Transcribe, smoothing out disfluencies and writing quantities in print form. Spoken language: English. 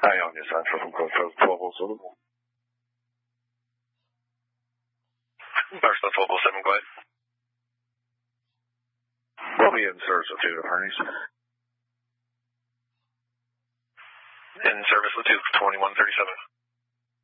Hi, on your Central from Code 1207. Barstow 1207, go ahead. We'll be in service with two attorneys. In service with 2137.